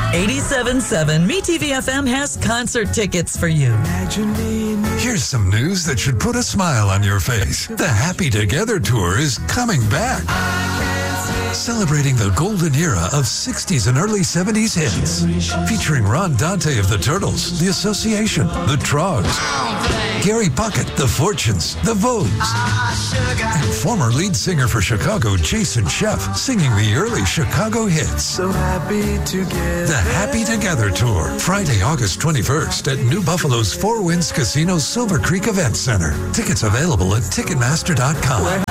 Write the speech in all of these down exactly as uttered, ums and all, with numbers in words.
eighty-seven point seven MeTV F M has concert tickets for you. Here's some news that should put a smile on your face. The Happy Together Tour is coming back. Celebrating the golden era of sixties and early seventies hits. Featuring Ron Dante of the Turtles, The Association, The Trogs, Gary Puckett, The Fortunes, The Vogues, and former lead singer for Chicago, Jason Sheff, singing the early Chicago hits. So happy together. The Happy Together Tour, Friday, August twenty-first at New Buffalo's Four Winds Casino Silver Creek Event Center. Tickets available at Ticketmaster dot com.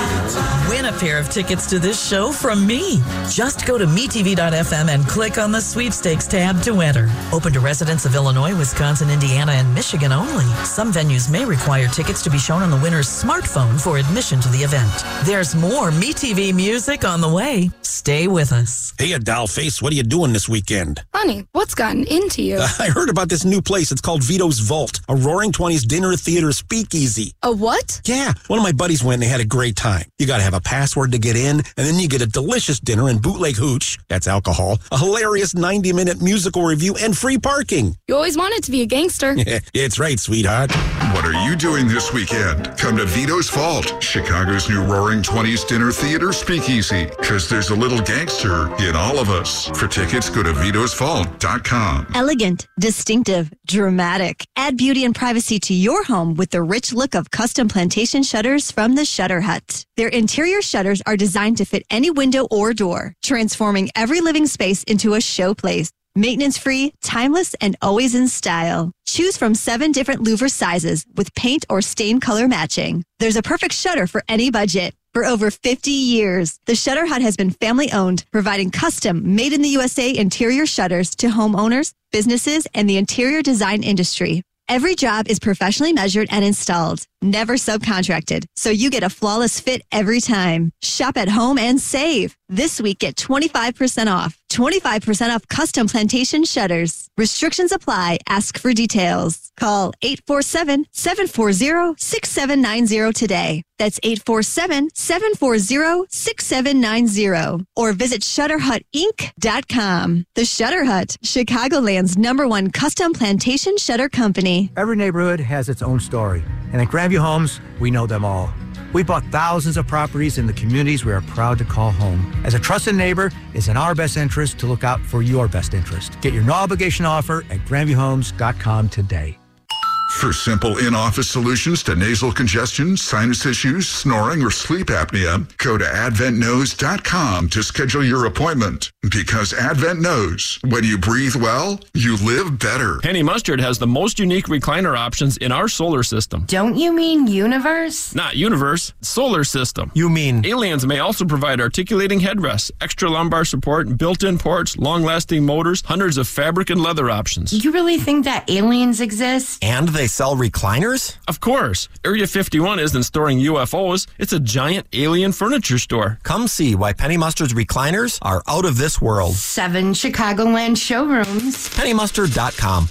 Win a pair of tickets to this show from me. Just go to me T V dot F M and click on the sweepstakes tab to enter. Open to residents of Illinois, Wisconsin, Indiana, and Michigan only. Some venues may require tickets to be shown on the winner's smartphone for admission to the event. There's more MeTV music on the way. Stay with us. Hey, dollface, what are you doing this weekend? Honey, what's gotten into you? Uh, I heard about this new place. It's called Vito's Vault, a Roaring Twenties dinner theater speakeasy. A what? Yeah, one of my buddies went and they had a great time. You got to have a password to get in, and then you get a delicious dinner and bootleg hooch, that's alcohol, a hilarious ninety-minute musical review, and free parking. You always wanted to be a gangster. Yeah, it's right, sweetheart. What are you doing this weekend? Come to Vito's Vault, Chicago's new Roaring Twenties dinner theater speakeasy, because there's a little gangster in all of us. For tickets, go to Vitos Vault dot com. Elegant, distinctive, dramatic. Add beauty and privacy to your home with the rich look of custom plantation shutters from the Shutter Hut. Their interior shutters are designed to fit any window or door, transforming every living space into a showplace. Maintenance-free, timeless, and always in style. Choose from seven different louver sizes with paint or stain color matching. There's a perfect shutter for any budget. For over fifty years, the Shutter Hut has been family-owned, providing custom, made-in-the-U S A interior shutters to homeowners, businesses, and the interior design industry. Every job is professionally measured and installed, never subcontracted, so you get a flawless fit every time. Shop at home and save. This week, get twenty-five percent off. twenty-five percent off custom plantation shutters. Restrictions apply. Ask for details. Call eight four seven, seven four zero, six seven nine zero today. That's eight four seven, seven four zero, six seven nine zero. Or visit Shutter Hut Inc dot com. The Shutter Hut, Chicagoland's number one custom plantation shutter company. Every neighborhood has its own story, and at Grandview Homes, we know them all. We bought thousands of properties in the communities we are proud to call home. As a trusted neighbor, it's in our best interest to look out for your best interest. Get your no-obligation offer at Grandview Homes dot com today. For simple in-office solutions to nasal congestion, sinus issues, snoring, or sleep apnea, go to Advent Knows dot com to schedule your appointment. Because Advent knows when you breathe well, you live better. Penny Mustard has the most unique recliner options in our solar system. Don't you mean universe? Not universe, solar system. You mean... Aliens may also provide articulating headrests, extra lumbar support, built-in ports, long-lasting motors, hundreds of fabric and leather options. You really think that aliens exist? And they sell recliners? Of course. Area fifty-one isn't storing U F Os. It's a giant alien furniture store. Come see why Penny Mustard's recliners are out of this world. Seven Chicagoland showrooms. Penny Mustard dot com.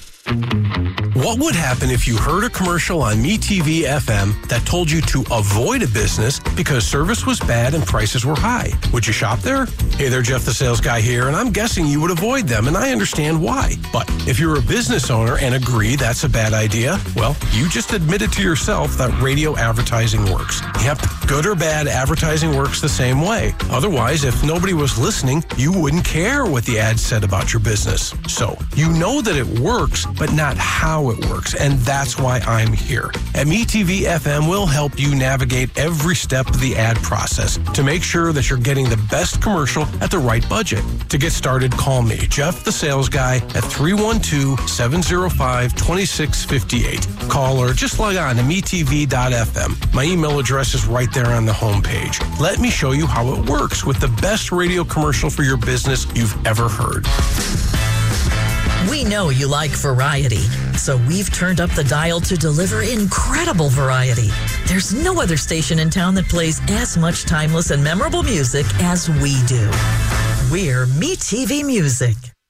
What would happen if you heard a commercial on MeTV F M that told you to avoid a business because service was bad and prices were high? Would you shop there? Hey there, Jeff the Sales Guy here, and I'm guessing you would avoid them, and I understand why. But if you're a business owner and agree that's a bad idea, well, you just admitted to yourself that radio advertising works. Yep, good or bad, advertising works the same way. Otherwise, if nobody was listening, you wouldn't care what the ad said about your business. So, you know that it works, but not how it works, and that's why I'm here. At MeTV F M, we'll help you navigate every step of the ad process to make sure that you're getting the best commercial at the right budget. To get started, call me, Jeff the Sales Guy, at three one two, seven zero five, two six five eight. Call or just log on to me T V dot F M. My email address is right there on the homepage. Let me show you how it works with the best radio commercial for your business you've ever heard. We know you like variety, so we've turned up the dial to deliver incredible variety. There's no other station in town that plays as much timeless and memorable music as we do. We're MeTV Music.